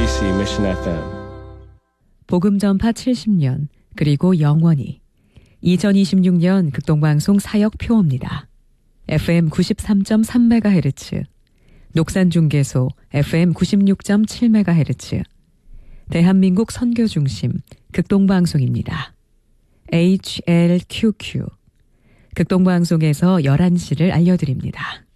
KBC Mission FM. 복음 전파 70년 그리고 영원히 2026년 극동방송 사역 표어입니다. FM 93.3MHz, 녹산중계소 FM 96.7MHz, 대한민국 선교중심 극동방송입니다. HLQQ 극동방송에서 11시를 알려드립니다.